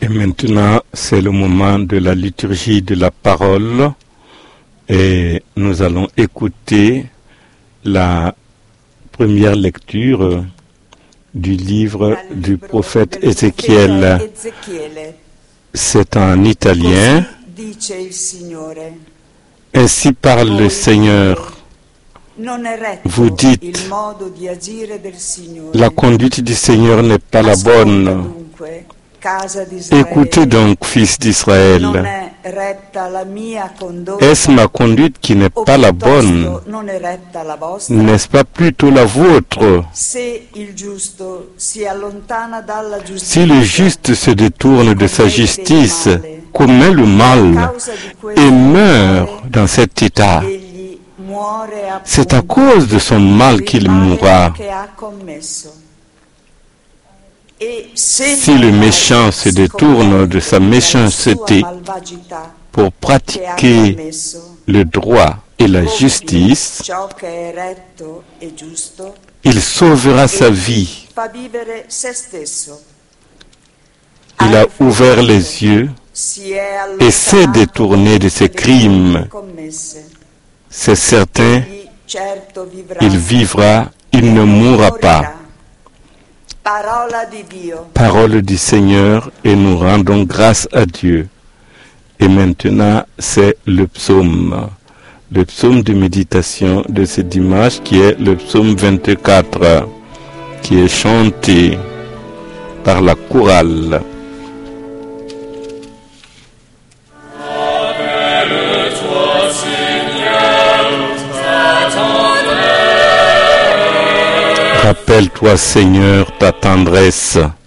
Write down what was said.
Et maintenant, c'est le moment de la liturgie de la parole et nous allons écouter la première lecture du livre du prophète Ézéchiel. C'est en italien. Ainsi parle le Seigneur. Vous dites, la conduite du Seigneur n'est pas la bonne. Écoutez donc, fils d'Israël, est-ce ma conduite qui n'est pas la bonne? N'est-ce pas plutôt la vôtre? Si le juste se détourne de sa justice, commet le mal et meurt dans cet état, c'est à cause de son mal qu'il mourra. Si le méchant se détourne de sa méchanceté pour pratiquer le droit et la justice, il sauvera sa vie. Il a ouvert les yeux et s'est détourné de ses crimes. C'est certain, il vivra, il ne mourra pas. Parole du Seigneur, et nous rendons grâce à Dieu. Et maintenant, c'est le psaume de méditation de ce dimanche qui est le psaume 24, qui est chanté par la chorale. Rappelle-toi, Seigneur, ta tendresse.